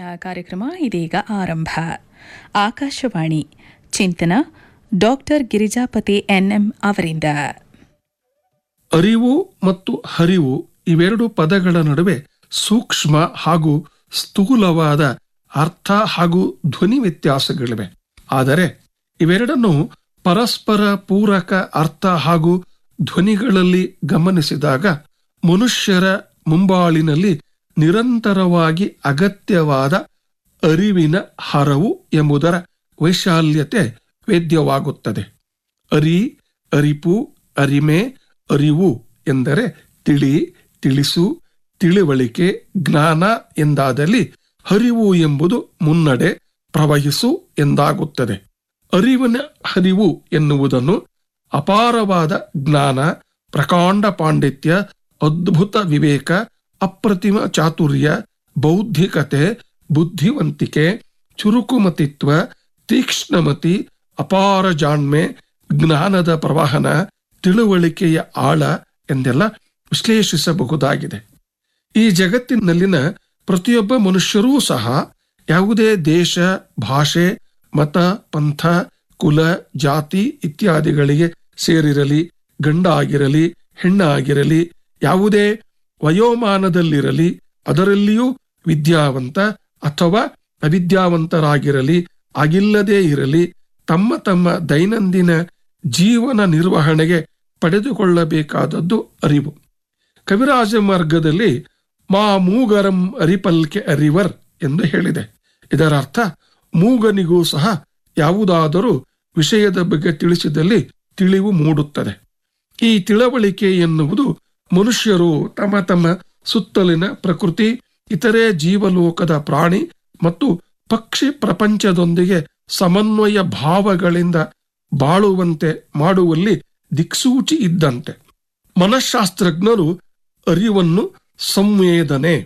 ಕಾರ್ಯಕ್ರಮ ಇದೀಗ ಆರಂಭ. ಆಕಾಶವಾಣಿ ಚಿಂತನ ಡಾಕ್ಟರ್ ಗಿರಿಜಾಪತಿ ಎನ್ಎಂ ಅವರಿಂದ. ಅರಿವು ಮತ್ತು ಹರಿವು ಇವೆರಡು ಪದಗಳ ನಡುವೆ ಸೂಕ್ಷ್ಮ ಹಾಗೂ ಸ್ಥೂಲವಾದ ಅರ್ಥ ಹಾಗೂ ಧ್ವನಿ ವ್ಯತ್ಯಾಸಗಳಿವೆ. ಆದರೆ ಇವೆರಡನ್ನು ಪರಸ್ಪರ ಪೂರಕ ಅರ್ಥ ಹಾಗೂ ಧ್ವನಿಗಳಲ್ಲಿ ಗಮನಿಸಿದಾಗ ಮನುಷ್ಯರ ಮುಂಬಾಳಿನಲ್ಲಿ ನಿರಂತರವಾಗಿ ಅಗತ್ಯವಾದ ಅರಿವಿನ ಹರವು ಎಂಬುದರ ವೈಶಾಲ್ಯತೆ ವೇದ್ಯವಾಗುತ್ತದೆ. ಅರಿ, ಅರಿಪು, ಅರಿಮೆ, ಅರಿವು ಎಂದರೆ ತಿಳಿ, ತಿಳಿಸು, ತಿಳಿವಳಿಕೆ, ಜ್ಞಾನ ಎಂದಾದಲ್ಲಿ ಹರಿವು ಎಂಬುದು ಮುನ್ನಡೆ, ಪ್ರವಹಿಸು ಎಂದಾಗುತ್ತದೆ. ಅರಿವಿನ ಹರಿವು ಎನ್ನುವುದನ್ನು ಅಪಾರವಾದ ಜ್ಞಾನ, ಪ್ರಕಾಂಡ ಪಾಂಡಿತ್ಯ, ಅದ್ಭುತ ವಿವೇಕ, ಅಪ್ರತಿಮ ಚಾತುರ್ಯ, ಬೌದ್ಧಿಕತೆ, ಬುದ್ಧಿವಂತಿಕೆ, ಚುರುಕುಮತಿತ್ವ, ತೀಕ್ಷ್ಣಮತಿ, ಅಪಾರ ಜಾಣ್ಮೆ, ಜ್ಞಾನದ ಪ್ರವಾಹನ, ತಿಳುವಳಿಕೆಯ ಆಳ ಎಂದೆಲ್ಲ ವಿಶ್ಲೇಷಿಸಬಹುದಾಗಿದೆ. ಈ ಜಗತ್ತಿನಲ್ಲಿನ ಪ್ರತಿಯೊಬ್ಬ ಮನುಷ್ಯರೂ ಸಹ ಯಾವುದೇ ದೇಶ, ಭಾಷೆ, ಮತ, ಪಂಥ, ಕುಲ, ಜಾತಿ ಇತ್ಯಾದಿಗಳಿಗೆ ಸೇರಿರಲಿ, ಗಂಡ ಆಗಿರಲಿ, ಹೆಣ್ಣಾಗಿರಲಿ, ಯಾವುದೇ ವಯೋಮಾನದಲ್ಲಿರಲಿ, ಅದರಲ್ಲಿಯೂ ವಿದ್ಯಾವಂತ ಅಥವಾ ಅವಿದ್ಯಾವಂತರಾಗಿರಲಿ, ಆಗಿಲ್ಲದೇ ಇರಲಿ, ತಮ್ಮ ತಮ್ಮ ದೈನಂದಿನ ಜೀವನ ನಿರ್ವಹಣೆಗೆ ಪಡೆದುಕೊಳ್ಳಬೇಕಾದದ್ದು ಅರಿವು. ಕವಿರಾಜ ಮಾರ್ಗದಲ್ಲಿ ಮಾ ಮೂಗರಂ ಅರಿಪಲ್ಕೆ ಅರಿವರ್ ಎಂದು ಹೇಳಿದೆ. ಇದರ ಅರ್ಥ ಮೂಗನಿಗೂ ಸಹ ಯಾವುದಾದರೂ ವಿಷಯದ ಬಗ್ಗೆ ತಿಳಿಸಿದಲ್ಲಿ ತಿಳಿವು ಮೂಡುತ್ತದೆ. ಈ ತಿಳುವಳಿಕೆ ಎನ್ನುವುದು ಮನುಷ್ಯರು ತಮ್ಮ ತಮ್ಮ ಸುತ್ತಲಿನ ಪ್ರಕೃತಿ, ಇತರೆ ಜೀವಲೋಕದ ಪ್ರಾಣಿ ಮತ್ತು ಪಕ್ಷಿ ಪ್ರಪಂಚದೊಂದಿಗೆ ಸಮನ್ವಯ ಭಾವಗಳಿಂದ ಬಾಳುವಂತೆ ಮಾಡುವಲ್ಲಿ ದಿಕ್ಸೂಚಿ ಇದ್ದಂತೆ. ಮನಃಶಾಸ್ತ್ರಜ್ಞರು ಅರಿವನ್ನು ಸಂವೇದನೆ,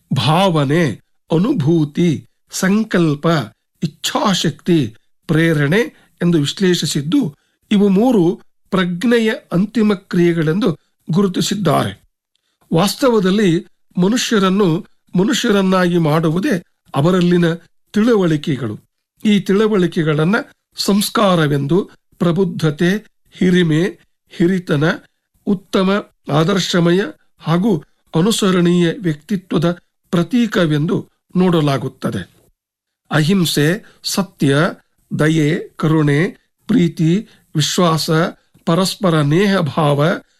ಭಾವನೆ, ಅನುಭೂತಿ, ಸಂಕಲ್ಪ, ಇಚ್ಛಾಶಕ್ತಿ, ಪ್ರೇರಣೆ ಎಂದು ವಿಶ್ಲೇಷಿಸಿದ್ದು ಇವು ಮೂರು ಪ್ರಜ್ಞೆಯ ಅಂತಿಮ ಕ್ರಿಯೆಗಳೆಂದು ಗುರುತಿಸಿದ್ದಾರೆ. ವಾಸ್ತವದಲ್ಲಿ ಮನುಷ್ಯರನ್ನು ಮನುಷ್ಯರನ್ನಾಗಿ ಮಾಡುವುದೇ ಅವರಲ್ಲಿನ ತಿಳುವಳಿಕೆಗಳು. ಈ ತಿಳುವಳಿಕೆಗಳನ್ನು ಸಂಸ್ಕಾರವೆಂದು, ಪ್ರಬುದ್ಧತೆ, ಹಿರಿಮೆ, ಹಿರಿತನ, ಉತ್ತಮ ಆದರ್ಶಮಯ ಹಾಗೂ ಅನುಸರಣೀಯ ವ್ಯಕ್ತಿತ್ವದ ಪ್ರತೀಕವೆಂದು ನೋಡಲಾಗುತ್ತದೆ. ಅಹಿಂಸೆ, ಸತ್ಯ, ದಯೆ, ಕರುಣೆ, ಪ್ರೀತಿ, ವಿಶ್ವಾಸ, ಪರಸ್ಪರ ನೇಹ ಭಾವ,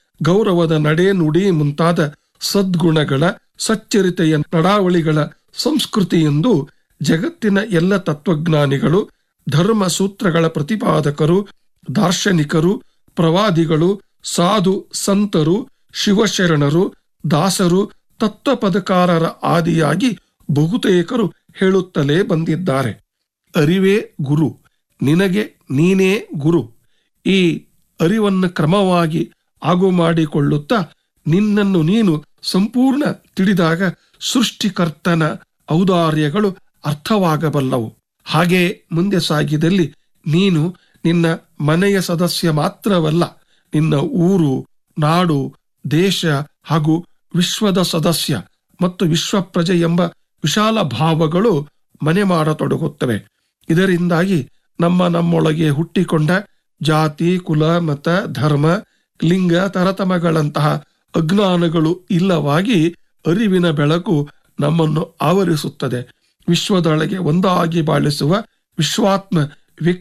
ಗೌರವದ ನಡೆ ನುಡಿ ಮುಂತಾದ ಸದ್ಗುಣಗಳ, ಸಚ್ಚರಿತೆಯ ನಡಾವಳಿಗಳ ಸಂಸ್ಕೃತಿ ಎಂದು ಜಗತ್ತಿನ ಎಲ್ಲ ತತ್ವಜ್ಞಾನಿಗಳು, ಧರ್ಮ ಸೂತ್ರಗಳ ಪ್ರತಿಪಾದಕರು, ದಾರ್ಶನಿಕರು, ಪ್ರವಾದಿಗಳು, ಸಾಧು ಸಂತರು, ಶಿವಶರಣರು, ದಾಸರು, ತತ್ವಪದಕಾರರ ಆದಿಯಾಗಿ ಬಹುತೇಕರು ಹೇಳುತ್ತಲೇ ಬಂದಿದ್ದಾರೆ. ಅರಿವೇ ಗುರು, ನಿನಗೆ ನೀನೇ ಗುರು. ಈ ಅರಿವನ್ನು ಕ್ರಮವಾಗಿ ಆಗು ಮಾಡಿಕೊಳ್ಳುತ್ತಾ ನಿನ್ನನ್ನು ನೀನು ಸಂಪೂರ್ಣ ತಿಳಿದಾಗ ಸೃಷ್ಟಿಕರ್ತನ ಔದಾರ್ಯಗಳು ಅರ್ಥವಾಗಬಲ್ಲವು. ಹಾಗೆ ಮುಂದೆ ಸಾಗಿದಲ್ಲಿ ನೀನು ನಿನ್ನ ಮನೆಯ ಸದಸ್ಯ ಮಾತ್ರವಲ್ಲ, ನಿನ್ನ ಊರು, ನಾಡು, ದೇಶ ಹಾಗೂ ವಿಶ್ವದ ಸದಸ್ಯ ಮತ್ತು ವಿಶ್ವಪ್ರಜೆ ಎಂಬ ವಿಶಾಲ ಭಾವಗಳು ಮನೆ ಮಾಡತೊಡಗುತ್ತವೆ. ಇದರಿಂದಾಗಿ ನಮ್ಮೊಳಗೆ ಹುಟ್ಟಿಕೊಂಡ ಜಾತಿ, ಕುಲ, ಮತ, ಧರ್ಮ, ಲಿಂಗ, ತರತಮಗಳಂತಹ ಅಜ್ಞಾನಗಳು ಇಲ್ಲವಾಗಿ ಅರಿವಿನ ಬೆಳಕು ನಮ್ಮನ್ನು ಆವರಿಸುತ್ತದೆ. ವಿಶ್ವದೊಳಗೆ ಒಂದಾಗಿ ಬಾಳಿಸುವ ವಿಶ್ವಾತ್ಮ